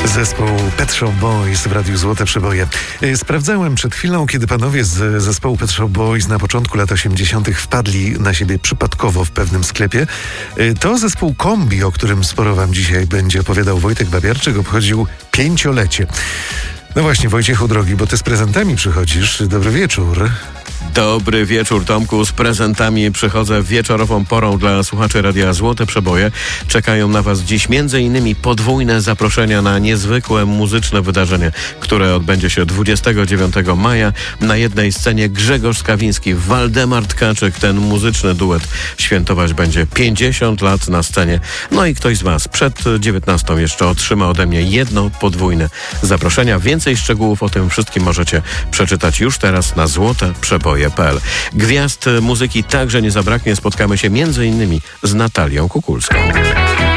Zespół Pet Shop Boys w Radiu Złote Przeboje. Sprawdzałem przed chwilą, kiedy panowie z zespołu Pet Shop Boys na początku lat 80. wpadli na siebie przypadkowo w pewnym sklepie. To zespół Kombi, o którym sporo wam dzisiaj będzie opowiadał Wojtek Babiarczyk, obchodził 5-lecie. No właśnie, Wojciechu drogi, bo ty z prezentami przychodzisz. Dobry wieczór. Dobry wieczór, Tomku. Z prezentami przychodzę wieczorową porą dla słuchaczy Radia Złote Przeboje. Czekają na was dziś m.in. podwójne zaproszenia na niezwykłe muzyczne wydarzenie, które odbędzie się 29 maja. Na jednej scenie Grzegorz Skawiński, Waldemar Tkaczyk. Ten muzyczny duet świętować będzie 50 lat na scenie. No i ktoś z was przed 19 jeszcze otrzyma ode mnie jedno podwójne zaproszenia. Więcej szczegółów o tym wszystkim możecie przeczytać już teraz na złoteprzeboje.pl. Gwiazd muzyki także nie zabraknie. Spotkamy się m.in. z Natalią Kukulską.